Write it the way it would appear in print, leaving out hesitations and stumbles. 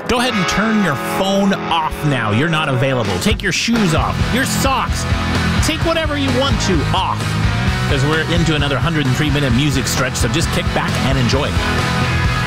Go ahead and turn your phone off now. You're not available. Take your shoes off, your socks. Take whatever you want to off, because we're into another 103-minute music stretch, so just kick back and enjoy.